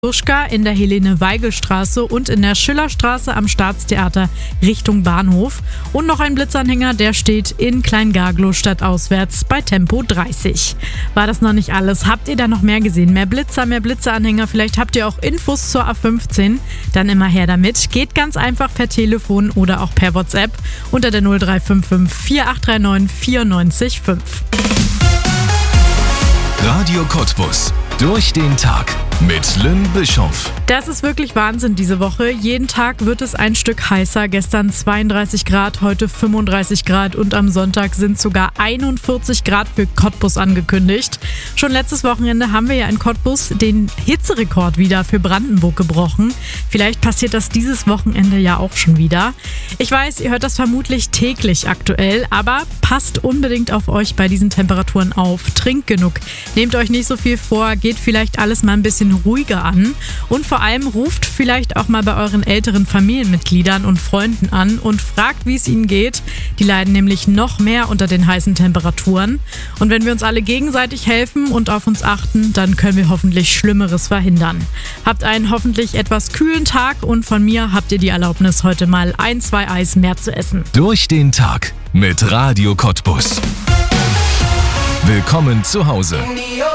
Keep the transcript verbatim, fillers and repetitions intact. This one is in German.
Duschka in der Helene-Weigel-Straße und in der Schillerstraße am Staatstheater Richtung Bahnhof. Und noch ein Blitzanhänger, der steht in Klein-Garglow stadtauswärts bei Tempo dreißig. War das noch nicht alles? Habt ihr da noch mehr gesehen? Mehr Blitzer, mehr Blitzeranhänger? Vielleicht habt ihr auch Infos zur A fünfzehn? Dann immer her damit. Geht ganz einfach per Telefon oder auch per WhatsApp unter der null drei fünf fünf vier acht drei neun vier neun fünf. Radio Cottbus. Durch den Tag mit Lynn Bischof. Das ist wirklich Wahnsinn diese Woche. Jeden Tag wird es ein Stück heißer. Gestern zweiunddreißig Grad, heute fünfunddreißig Grad und am Sonntag sind sogar einundvierzig Grad für Cottbus angekündigt. Schon letztes Wochenende haben wir ja in Cottbus den Hitzerekord wieder für Brandenburg gebrochen. Vielleicht passiert das dieses Wochenende ja auch schon wieder. Ich weiß, ihr hört das vermutlich täglich aktuell, aber passt unbedingt auf euch bei diesen Temperaturen auf. Trinkt genug, nehmt euch nicht so viel vor, geht vielleicht alles mal ein bisschen ruhiger an und vor allem ruft vielleicht auch mal bei euren älteren Familienmitgliedern und Freunden an und fragt, wie es ihnen geht. Die leiden nämlich noch mehr unter den heißen Temperaturen. Und wenn wir uns alle gegenseitig helfen und auf uns achten, dann können wir hoffentlich Schlimmeres verhindern. Habt einen hoffentlich etwas kühlen Tag und von mir habt ihr die Erlaubnis, heute mal ein, zwei Eis mehr zu essen. Durch den Tag mit Radio Cottbus. Willkommen zu Hause.